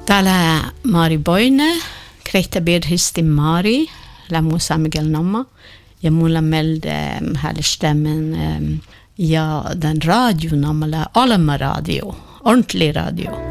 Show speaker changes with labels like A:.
A: Täällä Mari Boine, krehtäbir histi Mari, lämmusa Miguel Nomma, ja mulla melde härstämmen ja den radio namala Alma radio, ordentlig radio.